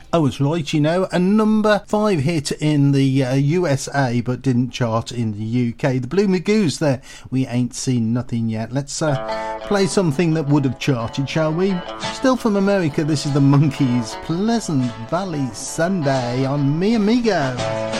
I was right, you know, a number 5 hit in the USA, but didn't chart in the UK. The Blue Magoos there, We Ain't Seen Nothing Yet. Let's play something that would have charted, shall we? Still from America, this is the Monkees, Pleasant Valley Sunday on Mi Amigo.